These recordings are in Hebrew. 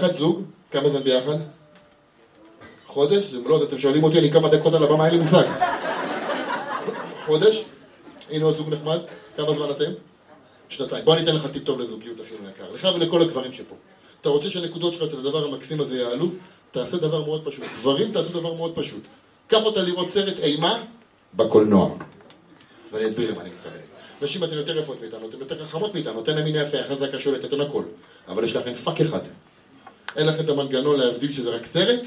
ביחד זוג, כמה זמן ביחד? חודש? זה לא, אתם שואלים אותי, אני כמה דקות על הבמה, אין לי מושג. חודש? הנה עוד זוג נחמד, כמה זמן אתם? שנתיים. בוא ניתן לך טיפ טוב לזוגיות, אחי היקר. לך ולכל הגברים שפה. אתה רוצה שהנקודות שלך אצל הדבר המקסים הזה יעלו? תעשה דבר מאוד פשוט. גברים תעשו דבר מאוד פשוט. קח אותה לראות סרט אימה בקולנוע. ואני אסביר למה אני מתכוון. נשים, אתן יותר יפות מאיתנו, אתן יותר חכמות מאיתנו, אתן המיני יפה, חזקה, שולטת, אתן הכל. אבל יש לכם פאק אחד. אין לכם את המנגנון להבדיל שזה רק סרט?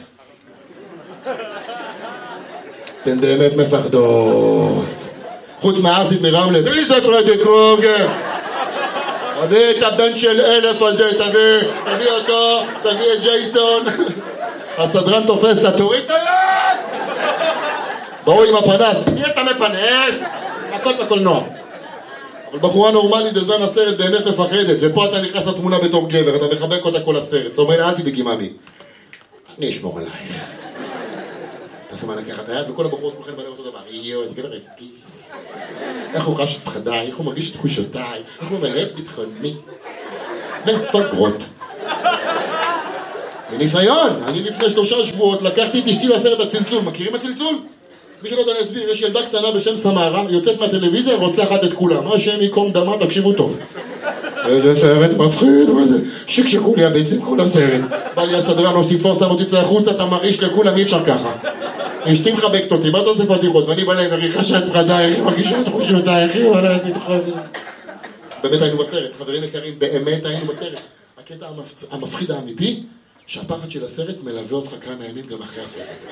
אתן באמת מפחדות. חוץ מהארסית מרמלה, מי זה פרדי קרוגר? תביא את הבן של 1000 הזה, תביא אותו, תביא את ג'ייסון. הסדרן תופס, תוריד את היד! בואו עם הפנס, מי אתה מפנס? הכל בקולנוע. אבל בחורה נורמלית בזמן הסרט באמת מפחדת, ופה אתה נכנס לתמונה בתור גבר, אתה מחבק אותה כל הסרט. אתה אומר, אל תדאגי ממי. אני אשמור עלייך. תעשה מה לקחת את היד, וכל הבחורות כולכן בדרך אותו דבר. יואו, איזה גבר איתי. איך הוא חש את פחדיי, איך הוא מרגיש את תחושותיי, איך הוא מלא את ביטחוני. מפגרות. מניסיון, אני לפני 3 שבועות לקחתי את אשתי לסרט הצלצול. מכירים הצלצול? מי שלא יודע להסביר, יש ילדה קטנה בשם סמרה, יוצאת מהטלוויזיה, רוצחת את כולם. מה השם יקום דמה, תקשיבו טוב. איזה סרט מפחיד, מה זה? שקשקו לי הביצים כל הסרט. בא לי הסדרן, או שתתפוס אותם או תצא החוצה, אתה מרעיש לכולם, אי אפשר ככה. אשתי מחבקת אותי, מה אתה עושה פתיחות? ואני בלב, אני חשה את פחדיי, איך היא מרגישה את תחושותיי, איך היא מלא את ביטחוני. באמת היינו בסרט, חברים יקרים, באמת היינו בסרט. הקטע המפחיד האמיתי, שהפחד של הסרט מלווה אותך כמה ימים גם אחרי הסרט.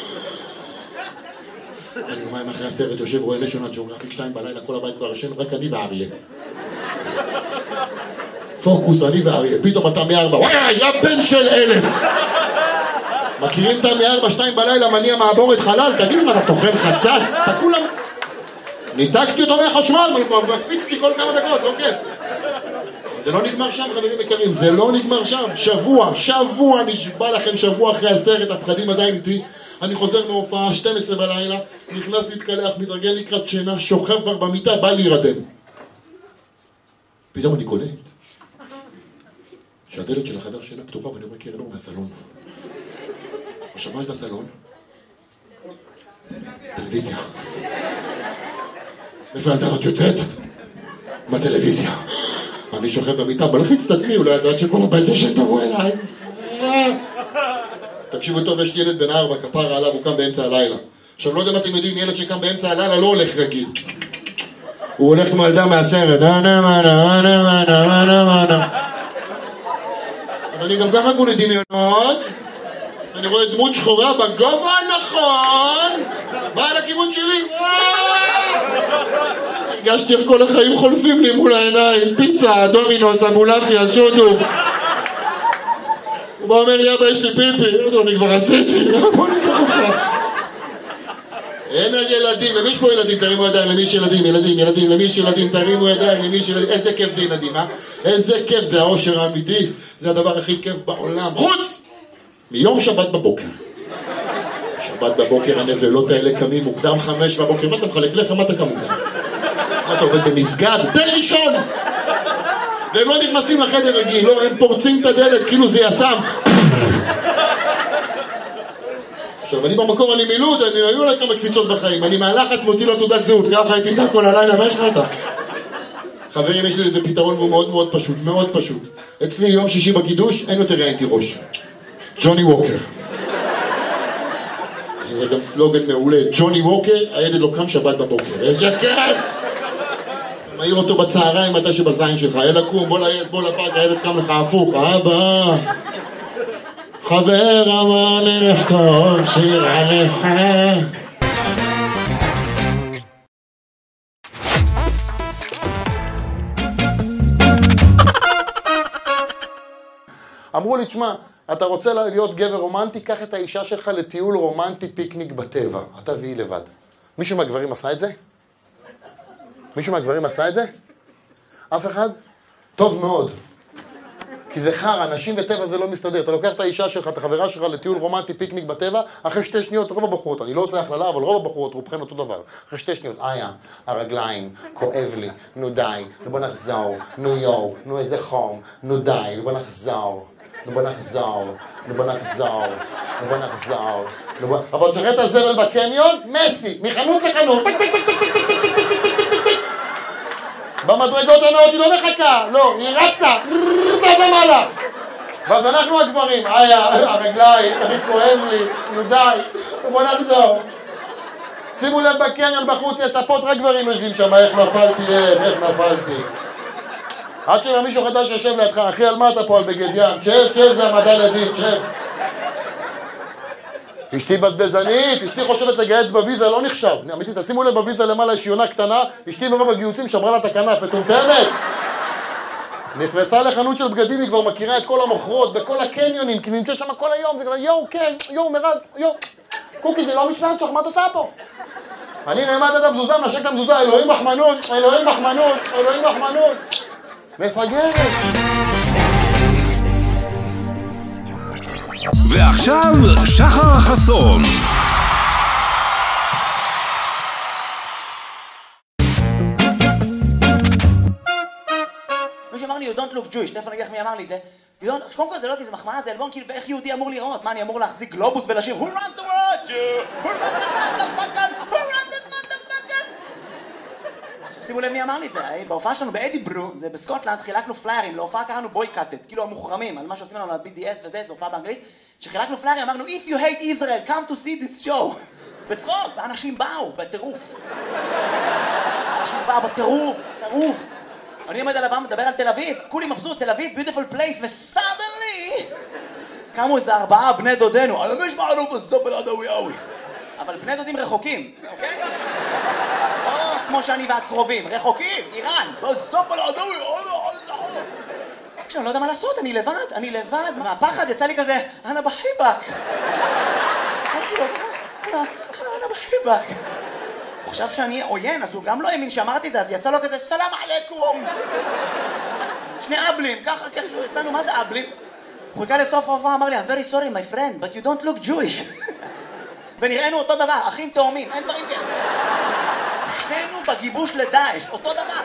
אני יומיים אחרי הסרט יושב רואה נשיונל ג'אוגרפיק 2 בלילה, כל הבית כבר ישן, רק אני ואריה. פוקוס, אני ואריה, פתאום אתה מ4, וואי, יא בן של 1000! מכירים את מ4, 2 בלילה, מניע מעבורת חלל, תגיד אם אתה תאכל חצץ, אתה כולם... ניתקתי אותו מהחשמל, מקפיצתי כל כמה דקות, לא כיף. זה לא נגמר שם, חברים יקרים, זה לא נגמר שם. שבוע, נשבע לכם שבוע אחרי הסרט, הפחדים עדיין איתי. אני חוזר מהופעה, 12 בלילה, נכנס להתקלח, מתרגל לקראת שינה, שוכב כבר במיטה, בא להירדם. פתאום אני קולט שהדלת של החדר שינה פתוחה, ואני רואה קרן אור מהסלון. עכשיו, מה יש בסלון? טלוויזיה. איפה האנטנות יוצאת? בטלוויזיה. אני שוכב במיטה, בלחיץ את עצמי, אולי ידעת שכל הבית ישן תבוא אליי. תקשיבו טוב, יש ילד בן 4, כפרה עליו, הוא קם באמצע הלילה. עכשיו, לא יודע אם אתם יודעים, ילד שקם באמצע הלילה לא הולך רגיל. הוא הולך כמו ילדה מהסרט. אבל אני גם ככה כולי דמיונות. אני רואה דמות שחורה בגובה הנכון. באה לכיוון שלי. הרגשתי איך כל החיים חולפים לי מול העיניים. פיצה, דומינוס, אמולפיה, שודו. הוא בא אומר לי, אבא, יש לי פיפי. אני כבר עשיתי. בוא ניקח אותך. אין על ילדים. למי יש פה ילדים? תרימו ידיים. למי יש ילדים? ילדים. למי יש ילדים? תרימו ידיים. למי יש ילדים? איזה כיף זה ילדים, אה? איזה כיף זה האושר האמיתי. זה הדבר הכי כיף בעולם. חוץ! מיום שבת בבוקר. שבת בבוקר הנבלות האלה קמים מוקדם 5 בבוקר. מה אתה מחלק לחם? מה אתה קם מוקדם? מה אתה עובד במסגד? תן לישון! והם לא נכנסים לחדר רגיל, לא, הם פורצים את הדלת כאילו זה יסם. עכשיו, אני במקור, אני מילוד, היו לה כמה קפיצות בחיים. אני מהלחץ מוציא לו תעודת זהות, ככה הייתי איתה כל הלילה, מה יש לך אתה? חברים, יש לי איזה פתרון והוא מאוד מאוד פשוט, מאוד פשוט. אצלי יום שישי בקידוש, אין יותר ראיינתי ראש. ג'וני ווקר. זה גם סלוגן מעולה. ג'וני ווקר, הילד לא קם שבת בבוקר. איזה כיף! מעיר אותו בצהריים מתי שבזין שלך. אלה קום, בוא לעץ, בוא לפאק, הילד קם לך הפוך. אבא! חבר אמר לי לכתוב שיר עליך. אמרו לי, תשמע, אתה רוצה להיות גבר רומנטי? קח את האישה שלך לטיול רומנטי פיקניק בטבע. אתה והיא לבד. מישהו מהגברים עשה את זה? מישהו מהגברים עשה את זה? אף אחד? טוב מאוד. כי זה חר, אנשים בטבע זה לא מסתדר. אתה לוקח את האישה שלך, את החברה שלך לטיול רומנטי פיקניק בטבע, אחרי 2 שניות, רוב הבחורות, אני לא עושה הכללה, אבל רוב הבחורות, רובכן אותו דבר. אחרי 2 שניות, הרגליים, כואב לי, נו די, בוא נחזור, נו יו, נו איזה חום, נו די, בוא נחזור. בוא נחזור, בוא נחזור. אבל תראה את הזבל בקניון, מסי, מחנות לחנות. במדרגות הנאות היא לא מחכה, לא, היא רצה, למעלה. ואז אנחנו הגברים, הרגליים, כואב לי, די, בוא נחזור. שימו לב בקניון בחוץ, יש ספות רק גברים יושבים שם, איך נפלתי. עד שמישהו חדש יושב לידך, אחי, על מה אתה פה על בגד ים? שב, זה המדע לדין, שב. אשתי בזבזנית, אשתי חושבת לגייץ בוויזה, לא נחשב. אמיתי, תשימו לב בוויזה למעלה, יש יונה קטנה, אשתי מרוב הגיוצים שמרה לה את הכנף, מטומטמת. נכנסה לחנות של בגדים, היא כבר מכירה את כל המוכרות, בכל הקניונים, כי נמצאת שם כל היום, זה כזה, יואו, מירב, קוקי, זה לא המשמעת שלך, מה את עושה פה? אני נעמד את המזוזה, נשק את המזוזה, אלוהים מחמנות. מפגרת. ועכשיו שחר חסון. מישהו אמר לי, you don't look Jewish, תכף אני אגיד לך מי אמר לי את זה. קודם כל זה לא אותי, זה מחמאה, זה אלבום, כאילו, ואיך יהודי אמור לראות? מה, אני אמור להחזיק גלובוס ולשיר Who runs the world? Who runs this motherfucker? Who runs this motherfucker? שימו לב מי אמר לי את זה, בהופעה שלנו באדיברו, זה בסקוטלנד, חילקנו פליירים, להופעה קראנו בויקאטד, כאילו המוחרמים, על מה שעושים לנו ל-BDS וזה, זו הופעה באנגלית, שחילקנו פליירים, אמרנו, If you hate Israel, come to see this show. בצחוק, ואנשים באו, בטירוף. אני עומד על הבמה, מדבר על תל אביב, כולי מבסוט, תל אביב, beautiful place, וסודנלי קמו איזה 4 בני דודנו, על המש מערוף הסופל עדווי אוי. אבל בני דודים רחוקים, אוקיי? לא כמו שאני ואת קרובים, רחוקים, איראן, בסופל עדווי אוי. עכשיו, אני לא יודע מה לעשות, אני לבד, מהפחד יצא לי כזה, אנה בחיבק. אנה בחיבק. הוא חשב שאני עוין, אז הוא גם לא האמין שאמרתי את זה, אז יצא לו כזה, סלאם עליכום. 2 אבלים, ככה יצאנו, מה זה אבלים? הוא חיכה לסוף ההופעה, אמר לי, I'm very sorry my friend, but you don't look Jewish. ונראינו אותו דבר, אחים תאומים, אין דברים כאלה. שנינו בגיבוש לדאעש, אותו דבר.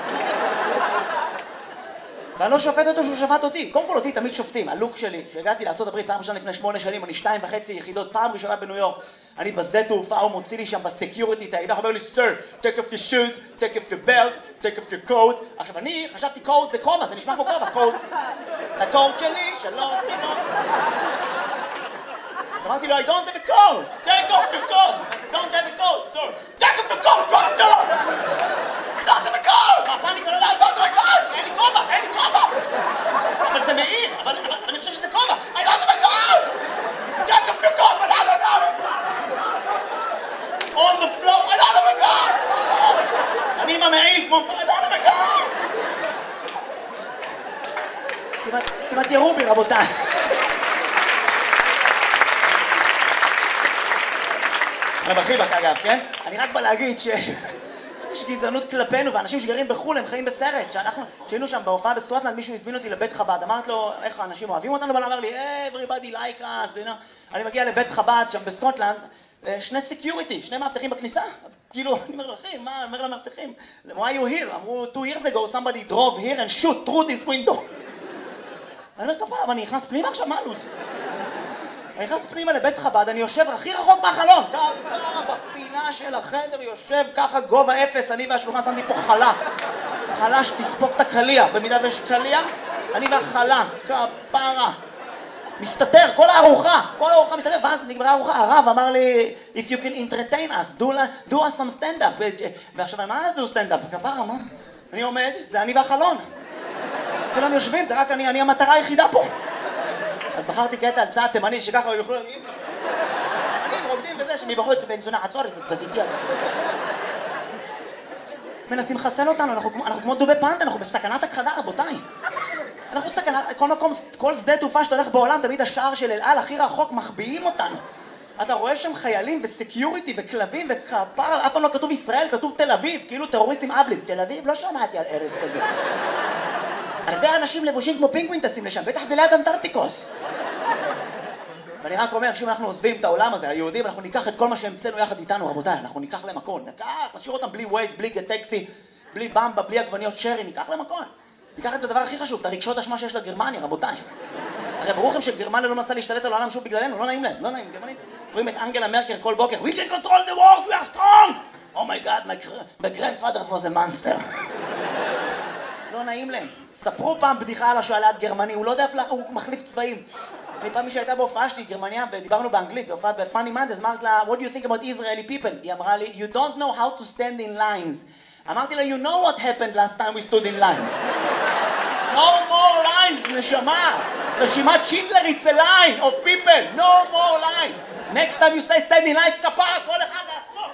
ואני לא שופט אותו שהוא שפט אותי. קודם כל אותי תמיד שופטים, הלוק שלי, שהגעתי לארצות הברית פעם ראשונה לפני 8 שנים, אני 2.5 יחידות, פעם ראשונה בניו יורק. אני בשדה תעופה, הוא מוציא לי שם בסקיוריטי את הידע, הוא אומר לי, Sir, take off your shoes, take off your belt, take off your coat. עכשיו אני חשבתי קוד זה כובע, זה נשמע כמו כובע, קוד. הקוד שלי, שלום, תינוק. אז אמרתי לו, I don't have a coat, take off your coat, don't have a coat, sir, take off your coat, drop down. don't have a coat. מה, פאניקה, לא, don't have a coat, אין לי כובע. אבל זה מעיר, אבל אני חושב שזה כובע, I don't have a coat. take off your coat, but I don't have it. on the floor, I don't have a coat. אני עם המעיל כמו, I don't have a coat. כמעט ירו בי, רבותיי. אני בחיבק אגב, כן? אני רק בא להגיד שיש גזענות כלפינו, ואנשים שגרים בחו"ל הם חיים בסרט. כשהיינו שם בהופעה בסקוטלנד, מישהו הזמין אותי לבית חב"ד, אמרת לו איך האנשים אוהבים אותנו, אבל אמר לי, everybody like us, you know. אני מגיע לבית חב"ד שם בסקוטלנד, 2 security, 2 מאבטחים בכניסה. כאילו, אני אומר לכם, מה? אומר למאבטחים, why you here? אמרו, 2 years ago somebody drove here and shoot through this window. אני אומר, כפה, אבל אני נכנס פנימה עכשיו, מה לוז? אני נכנס פנימה לבית חב"ד, אני יושב הכי רחוק מהחלון. ככה בפינה של החדר יושב ככה גובה 0, אני והשלוחה שמתי פה חלה. חלה שתספוק את הקליע, במידה ויש קליע, אני והחלה, כפרה. מסתתר, כל הארוחה מסתתר, ואז נגמרה הארוחה, הרב אמר לי, if you can entertain us, do us some stand-up. ועכשיו, מה זה do stand-up? כפרה, מה? אני עומד, זה אני והחלון. כולם יושבים, זה רק אני המטרה היחידה פה. אז בחרתי קטע על צעד תימני שככה יוכלו להגיד אני רוקדים בזה שמבחוץ בן זונה עצור את זה תזיתי מנסים לחסל אותנו, אנחנו כמו דובי פנדה, אנחנו בסכנת הכחדה רבותיי. אנחנו סכנת, כל מקום, כל שדה תעופה שאתה הולך בעולם, תמיד השער של אל על הכי רחוק מחביאים אותנו. אתה רואה שם חיילים וסקיוריטי וכלבים וכפר, אף פעם לא כתוב ישראל, כתוב תל אביב, כאילו טרוריסטים אבלים. תל אביב? לא שמעתי על ארץ כזה. הרבה אנשים לבושים כמו פינגווין טסים לשם, בטח זה ליד אנטארקטיקוס. ואני רק אומר שאם אנחנו עוזבים את העולם הזה, היהודים, אנחנו ניקח את כל מה שהמצאנו יחד איתנו, רבותיי, אנחנו ניקח להם הכל, נשאיר אותם בלי ווייז, בלי גטקסטי, בלי במבה, בלי עגבניות שרי, ניקח להם הכל. ניקח את הדבר הכי חשוב, את הרגשות אשמה שיש לגרמניה, רבותיי. הרי ברוך הם שגרמניה לא מנסה להשתלט על העולם שוב בגללנו, לא נעים להם, לא נעים, גרמנית. רואים את אנגלה מרקר כל בוקר, We can control the world, we are strong! Oh my god, my grandfather was a monster. לא נעים להם. ספרו פעם בדיחה על השואלת גרמני, הוא לא יודע, הוא מחליף צבעים. אני פעם מי שהייתה בהופעה שלי, גרמניה, ודיברנו באנגלית, זו הופעה בפאני מנדס, אמרת לה, What do you think about Israeli people? היא אמרה לי, You don't know how to stand in lines. אמרתי לה, You know what happened last time we stood in lines. No more lines, נשמה. רשימת שינדלר, it's a line of people. No more lines. Next time you say stand in lines, כפרה, כל אחד